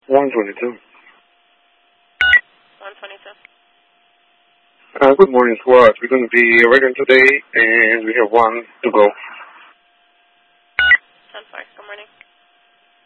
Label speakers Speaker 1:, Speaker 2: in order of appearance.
Speaker 1: 122.
Speaker 2: 122.
Speaker 1: Good morning, squad. We're going to be ready today, and we have one to go.
Speaker 2: 10-4. Good morning.